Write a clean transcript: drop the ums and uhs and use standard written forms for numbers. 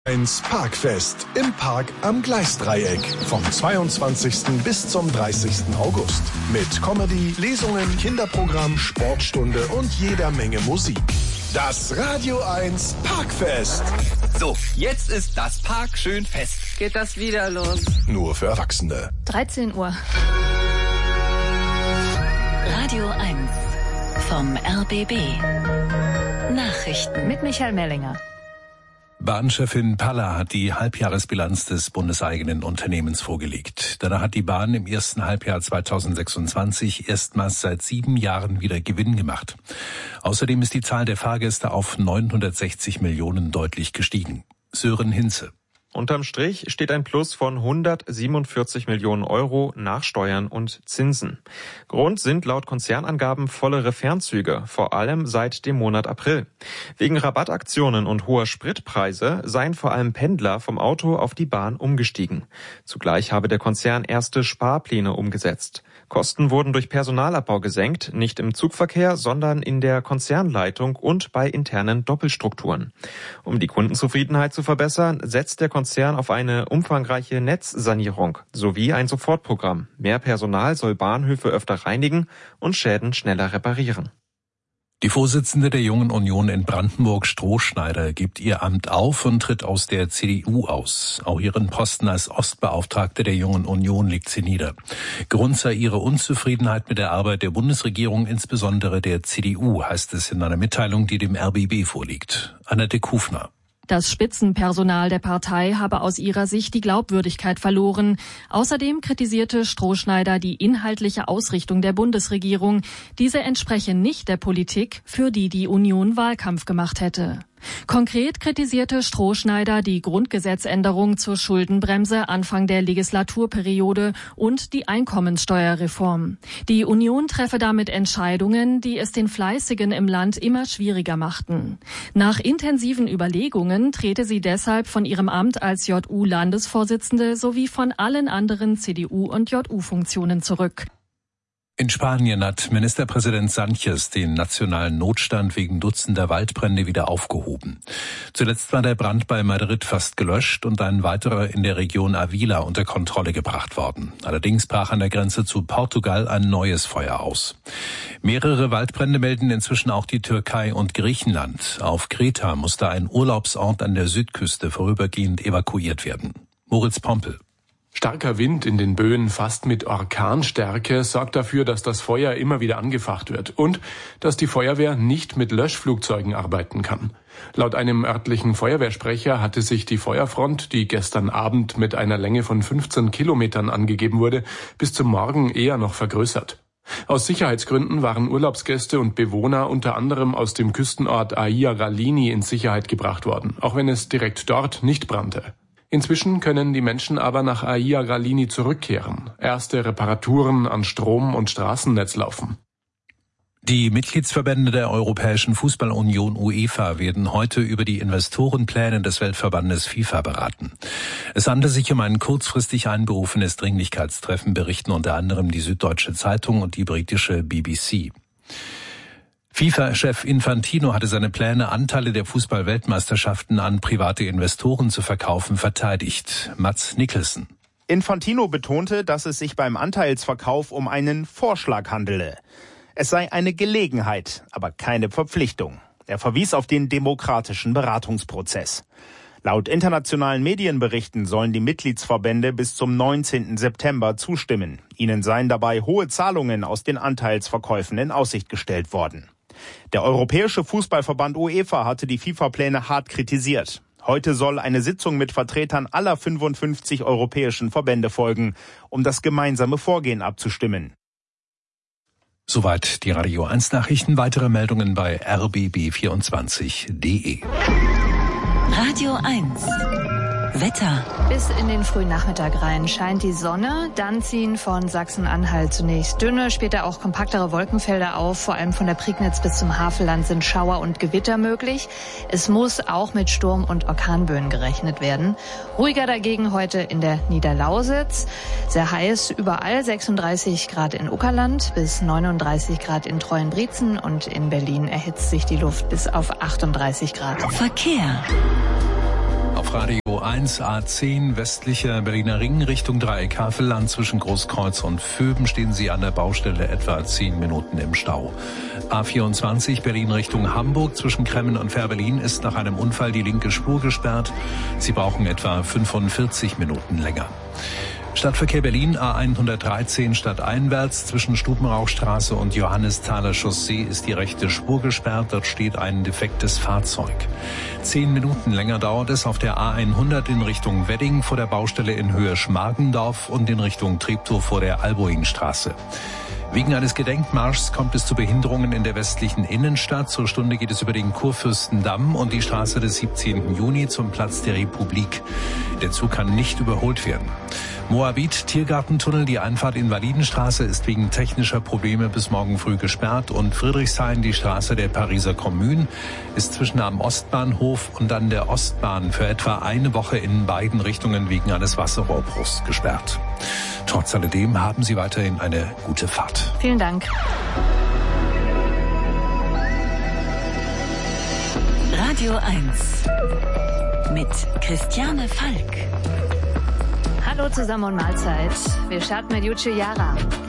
1 Parkfest im Park am Gleisdreieck vom 22. bis zum 30. August. Mit Comedy, Lesungen, Kinderprogramm, Sportstunde und jeder Menge Musik. Das Radio 1 Parkfest. So, jetzt ist das Park schön fest. Geht das wieder los? Nur für Erwachsene. 13 Uhr. Radio 1 vom RBB. Nachrichten Mit Michael Mellinger. Bahnchefin Palla hat die Halbjahresbilanz des bundeseigenen Unternehmens vorgelegt. Danach hat die Bahn im ersten Halbjahr 2026 erstmals seit 7 Jahren wieder Gewinn gemacht. Außerdem ist die Zahl der Fahrgäste auf 960 Millionen deutlich gestiegen. Sören Hinze. Unterm Strich steht ein Plus von 147 Millionen Euro nach Steuern und Zinsen. Grund sind laut Konzernangaben vollere Fernzüge, vor allem seit dem Monat April. Wegen Rabattaktionen und hoher Spritpreise seien vor allem Pendler vom Auto auf die Bahn umgestiegen. Zugleich habe der Konzern erste Sparpläne umgesetzt. Kosten wurden durch Personalabbau gesenkt, nicht im Zugverkehr, sondern in der Konzernleitung und bei internen Doppelstrukturen. Um die Kundenzufriedenheit zu verbessern, setzt der Konzern auf eine umfangreiche Netzsanierung sowie ein Sofortprogramm. Mehr Personal soll Bahnhöfe öfter reinigen und Schäden schneller reparieren. Die Vorsitzende der Jungen Union in Brandenburg, Strohschneider, gibt ihr Amt auf und tritt aus der CDU aus. Auch ihren Posten als Ostbeauftragte der Jungen Union legt sie nieder. Grund sei ihre Unzufriedenheit mit der Arbeit der Bundesregierung, insbesondere der CDU, heißt es in einer Mitteilung, die dem RBB vorliegt. Annette Kufner. Das Spitzenpersonal der Partei habe aus ihrer Sicht die Glaubwürdigkeit verloren. Außerdem kritisierte Strohschneider die inhaltliche Ausrichtung der Bundesregierung. Diese entspreche nicht der Politik, für die die Union Wahlkampf gemacht hätte. Konkret kritisierte Strohschneider die Grundgesetzänderung zur Schuldenbremse Anfang der Legislaturperiode und die Einkommenssteuerreform. Die Union treffe damit Entscheidungen, die es den Fleißigen im Land immer schwieriger machten. Nach intensiven Überlegungen trete sie deshalb von ihrem Amt als JU-Landesvorsitzende sowie von allen anderen CDU- und JU-Funktionen zurück. In Spanien hat Ministerpräsident Sánchez den nationalen Notstand wegen dutzender Waldbrände wieder aufgehoben. Zuletzt war der Brand bei Madrid fast gelöscht und ein weiterer in der Region Avila unter Kontrolle gebracht worden. Allerdings brach an der Grenze zu Portugal ein neues Feuer aus. Mehrere Waldbrände melden inzwischen auch die Türkei und Griechenland. Auf Kreta musste ein Urlaubsort an der Südküste vorübergehend evakuiert werden. Moritz Pompel. Starker Wind in den Böen fast mit Orkanstärke sorgt dafür, dass das Feuer immer wieder angefacht wird und dass die Feuerwehr nicht mit Löschflugzeugen arbeiten kann. Laut einem örtlichen Feuerwehrsprecher hatte sich die Feuerfront, die gestern Abend mit einer Länge von 15 Kilometern angegeben wurde, bis zum Morgen eher noch vergrößert. Aus Sicherheitsgründen waren Urlaubsgäste und Bewohner unter anderem aus dem Küstenort Aia Ralini in Sicherheit gebracht worden, auch wenn es direkt dort nicht brannte. Inzwischen können die Menschen aber nach Aia Ralini zurückkehren. Erste Reparaturen an Strom- und Straßennetz laufen. Die Mitgliedsverbände der Europäischen Fußballunion UEFA werden heute über die Investorenpläne des Weltverbandes FIFA beraten. Es handelt sich um ein kurzfristig einberufenes Dringlichkeitstreffen, berichten unter anderem die Süddeutsche Zeitung und die britische BBC. FIFA-Chef Infantino hatte seine Pläne, Anteile der Fußball-Weltmeisterschaften an private Investoren zu verkaufen, verteidigt. Mats Nicholson. Infantino betonte, dass es sich beim Anteilsverkauf um einen Vorschlag handele. Es sei eine Gelegenheit, aber keine Verpflichtung. Er verwies auf den demokratischen Beratungsprozess. Laut internationalen Medienberichten sollen die Mitgliedsverbände bis zum 19. September zustimmen. Ihnen seien dabei hohe Zahlungen aus den Anteilsverkäufen in Aussicht gestellt worden. Der Europäische Fußballverband UEFA hatte die FIFA-Pläne hart kritisiert. Heute soll eine Sitzung mit Vertretern aller 55 europäischen Verbände folgen, um das gemeinsame Vorgehen abzustimmen. Soweit die Radio 1 Nachrichten. Weitere Meldungen bei rbb24.de. Radio 1 Wetter. Bis in den frühen Nachmittag rein scheint die Sonne. Dann ziehen von Sachsen-Anhalt zunächst dünne, später auch kompaktere Wolkenfelder auf. Vor allem von der Prignitz bis zum Havelland sind Schauer und Gewitter möglich. Es muss auch mit Sturm- und Orkanböen gerechnet werden. Ruhiger dagegen heute in der Niederlausitz. Sehr heiß überall, 36 Grad in Uckerland bis 39 Grad in Treuenbrietzen und in Berlin erhitzt sich die Luft bis auf 38 Grad. Verkehr. Auf Radio 1 A10 westlicher Berliner Ring Richtung Dreieck Havelland zwischen Großkreuz und Vöben stehen Sie an der Baustelle etwa 10 Minuten im Stau. A24 Berlin Richtung Hamburg zwischen Kremmen und Fährberlin ist nach einem Unfall die linke Spur gesperrt. Sie brauchen etwa 45 Minuten länger. Stadtverkehr Berlin A113 stadteinwärts zwischen Stubenrauchstraße und Johannesthaler Chaussee ist die rechte Spur gesperrt. Dort steht ein defektes Fahrzeug. 10 Minuten länger dauert es auf der A100 in Richtung Wedding vor der Baustelle in Höhe Schmargendorf und in Richtung Treptow vor der Alboinstraße. Wegen eines Gedenkmarschs kommt es zu Behinderungen in der westlichen Innenstadt. Zur Stunde geht es über den Kurfürstendamm und die Straße des 17. Juni zum Platz der Republik. Der Zug kann nicht überholt werden. Moabit Tiergartentunnel, die Einfahrt Invalidenstraße ist wegen technischer Probleme bis morgen früh gesperrt und Friedrichshain, die Straße der Pariser Kommune, ist zwischen am Ostbahnhof und an der Ostbahn für etwa eine Woche in beiden Richtungen wegen eines Wasserrohrbruchs gesperrt. Trotz alledem haben Sie weiterhin eine gute Fahrt. Vielen Dank. Radio 1 mit Christiane Falk. Hallo zusammen und Mahlzeit. Wir starten mit Yuji Yara.